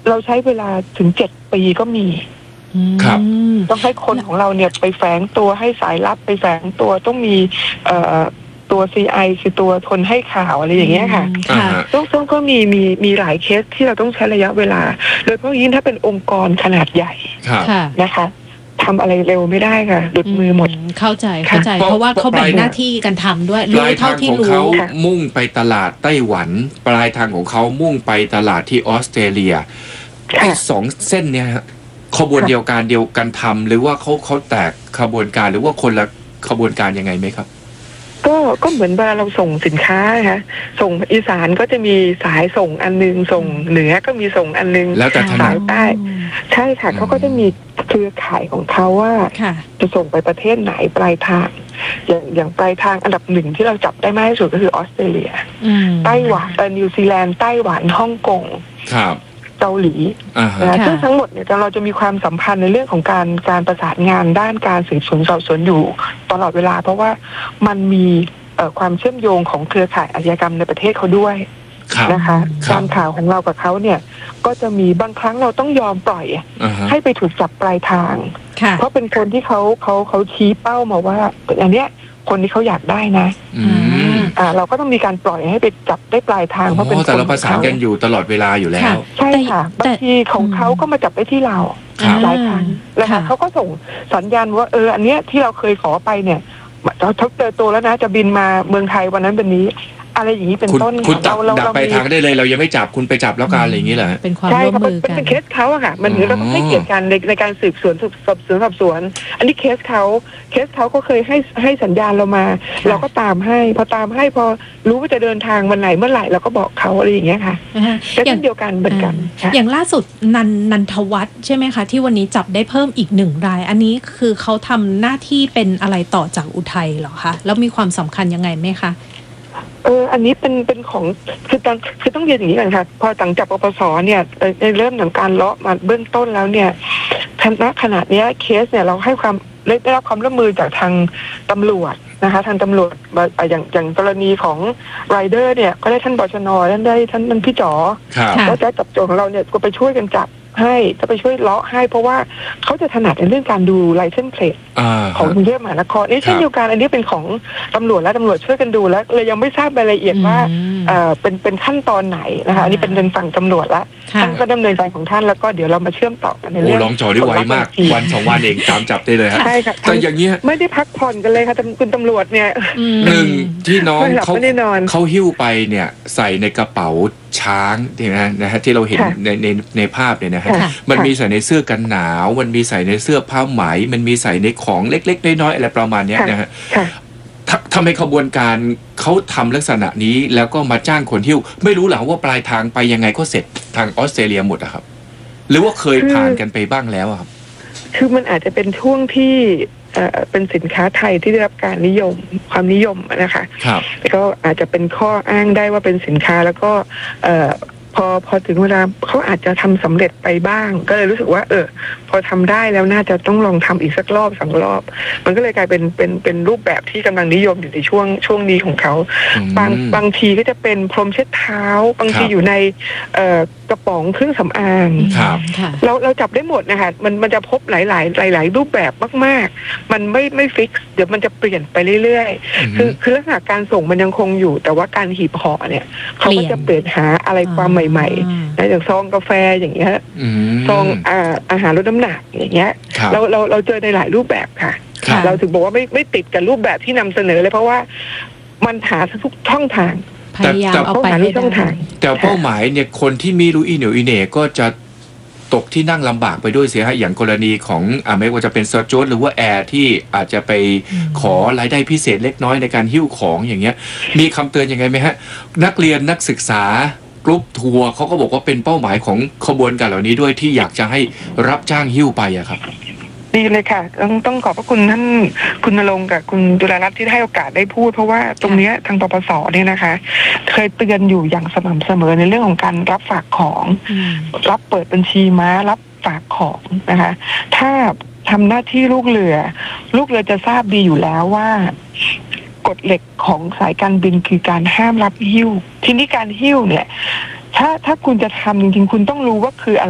เราใช้เวลาถึง7 ปีก็มีครับต้องให้คนของเราเนี่ยไปแฝงตัวให้สายลับไปแฝงตัวต้องมีตัว CI คือตัวทนให้ข่าวอะไรอย่างเงี้ยค่ะต้องก็มีหลายเคสที่เราต้องใช้ระยะเวลาโดยเฉพาะยิ่งถ้าเป็นองค์กรขนาดใหญ่นะคะทำอะไรเร็วไม่ได้ค่ะหลุดมือหมดเข้าใจเพราะว่าเขาแบ่งหน้าที่กันทำด้วยรู้เท่าที่รู้ปลายทางของเขามุ่งไปตลาดไต้หวันปลายทางของเขามุ่งไปตลาดที่ออสเตรเลียไอ้2 เส้นเนี่ยขบวนเดียวกันทำหรือว่าเขาแตกขบวนการหรือว่าคนละขบวนการยังไงไหมครับก็เหมือนเวลาเราส่งสินค้าค่ะส่งอีสานก็จะมีสายส่งอันนึงส่งเหนือก็มีส่งอันนึงแล้วแต่สายใต้ใช่ค่ะเขาก็จะมีเครือข่ายของเขาว่าจะส่งไปประเทศไหนปลายทางอย่างปลายทางอันดับ 1ที่เราจับได้มากที่สุดก็คือออสเตรเลียไต้หวันนิวซีแลนด์ไต้หวันฮ่องกงเกาหลีซึ่งทั้งหมดเนี่ยเราจะมีความสัมพันธ์ในเรื่องของการประสานงานด้านการสืบสวนสอบสวนอยู่ตลอดเวลาเพราะว่ามันมีความเชื่อมโยงของเครือข่ายอาชญากรรมในประเทศเขาด้วยนะคะการข่าวของเรากับเขาเนี่ยก็จะมีบางครั้งเราต้องยอมปล่อยให้ไปถูกจับปลายทางเพราะเป็นคนที่เขาชี้เป้ามาว่าอันเนี้ยคนที่เขาอยากได้นะเราก็ต้องมีการปล่อยให้ไปจับได้ปลายทางเพราะเป็นคนแต่เราประสานกันอยู่ตลอดเวลาอยู่แล้วใช่ค่ะบางทีของเขาก็มาจับได้ที่เราหลายครั้งแล้วเขาก็ส่งสัญญาณว่าอันเนี้ยที่เราเคยขอไปเนี่ยเขาเจอตัวแล้วนะจะบินมาเมืองไทยวันนั้นเป็นนี้อะไรอย่างนี้เป็นต้นคุณดักไปทางได้เลยเรายังไม่จับคุณไปจับแล้วกันอะไรอย่างนี้เหรอเป็นความร่วมมือกันเป็นเคสเขาอะค่ะมันเราต้องให้เกียรติกันในการสืบสวนสอบสวนอันนี้เคสเขาก็เคยให้สัญญาณเรามาเราก็ตามให้พอรู้ว่าจะเดินทางวันไหนเมื่อไหร่เราก็บอกเขาอะไรอย่างเงี้ยค่ะเช่นเดียวกันเหมือนกันอย่างล่าสุดนันทวัฒน์ใช่ไหมคะที่วันนี้จับได้เพิ่มอีก1 รายอันนี้คือเขาทำหน้าที่เป็นอะไรต่อจากอุทัยเหรอคะแล้วมีความสำคัญยังไงไหมคะอันนี้เป็นของคือต้องเรียนอย่างนี้ก่อนค่ะพอหลังจากปปสเนี่ยเริ่มของการเลาะมาเบื้องต้นแล้วเนี่ยณขณะนี้เคสเนี่ยเราให้ได้รับความร่วมมือจากทางตำรวจนะคะทางตำรวจอย่างกรณีของไรเดอร์เนี่ยก็ได้ท่านบชน.ได้ท่านพี่จ๋อแล้วได้จับโจรของเราเนี่ยก็ไปช่วยกันจับให้จะไปช่วยเลาะให้เพราะว่าเขาจะถนัดในเรื่องการดูไลเซนส์เพลทของกรุงเทพมหานครนี่เช่นเดียวกันอันนี้เป็นของตำรวจและตำรวจช่วยกันดูแล้วเลยยังไม่ทราบรายละเอียดว่าเป็นขั้นตอนไหนนะคะอันนี้เป็นฝั่งตำรวจละท่านก็ดำเนินการของท่านแล้วก็เดี๋ยวเรามาเชื่อมต่อกันในเรื่องลองจ่อได้ไวมากวัน2 วันเองตามจับได้เลยฮะใช่ค่ะแต่อย่างเงี้ยไม่ได้พักผ่อนกันเลยค่ะคุณตำรวจเนี่ย 1ที่น้องเขาหิ้วไปเนี่ยใส่ในกระเป๋าช้างนะฮะที่เราเห็นในภาพเนี่ยนะฮะมันมีใส่ในเสื้อกันหนาวมันมีใส่ในเสื้อผ้าไหมมันมีใส่ในของเล็กๆน้อยๆอะไรประมาณนี้นะฮะทำไมขบวนการเขาทำลักษณะนี้แล้วก็มาจ้างคนหิ้วไม่รู้หรอว่าปลายทางไปยังไงก็เสร็จทางออสเตรเลียหมดอะครับหรือว่าเคยผ่านกันไปบ้างแล้วครับคือมันอาจจะเป็นช่วงที่เป็นสินค้าไทยที่ได้รับการความนิยมนะคะแล้วก็อาจจะเป็นข้ออ้างได้ว่าเป็นสินค้าแล้วก็พอถึงเวลาเขาอาจจะทำสำเร็จไปบ้างก็เลยรู้สึกว่าพอทำได้แล้วน่าจะต้องลองทำอีกสักรอบ2 รอบมันก็เลยกลายเป็นรูปแบบที่กำลังนิยมอยู่ในช่วงนี้ของเขาบางทีก็จะเป็นพรมเช็ดเท้าบางทีอยู่ในกระป๋องเครื่องสำอางเราจับได้หมดนะคะมันจะพบหลายรูปแบบมากๆมันไม่ฟิกซ์เดี๋ยวมันจะเปลี่ยนไปเรื่อยๆคือลักษณะการส่งมันยังคงอยู่แต่ว่าการหีบห่อเนี่ยเขาก็จะเปลี่ยนหาอะไรความใหม่ๆนะอย่างซองกาแฟอย่างเงี้ยซองอาหารลดน้ำหนักอย่างเงี้ยเราเจอในหลายรูปแบบค่ะเราถึงบอกว่าไม่ติดกับรูปแบบที่นำเสนอเลยเพราะว่ามันหาทุกช่องทางพยายามเอาไปให้ได้แต่เป้าหมายเนี่ยคนที่มีรู้อีเหนียวอีเหน่ก็จะตกที่นั่งลำบากไปด้วยเสียฮะอย่างกรณีของไม่ว่าจะเป็นเซอร์จหรือว่าแอร์ที่อาจจะไปขอรายได้พิเศษเล็กน้อยในการหิ้วของอย่างเงี้ยมีคำเตือนยังไงไหมฮะนักเรียนนักศึกษากรุ๊ปทัวร์เขาก็บอกว่าเป็นเป้าหมายของขบวนการเหล่านี้ด้วยที่อยากจะให้รับจ้างหิ้วไปอะครับดีเลยค่ะต้องขอบพระคุณท่านคุณณรงค์กับคุณจุฬารัตน์ที่ให้โอกาสได้พูดเพราะว่าตรงนี้ทางปปสเนี่ยนะคะเคยเตือนอยู่อย่างสม่ำเสมอในเรื่องของการรับฝากของรับเปิดบัญชีม้ารับฝากของนะคะถ้าทำหน้าที่ลูกเรือจะทราบดีอยู่แล้วว่ากฎเหล็กของสายการบินคือการห้ามรับหิ้วทีนี้การหิ้วเนี่ยถ้าคุณจะทำจริงๆคุณต้องรู้ว่าคืออะไร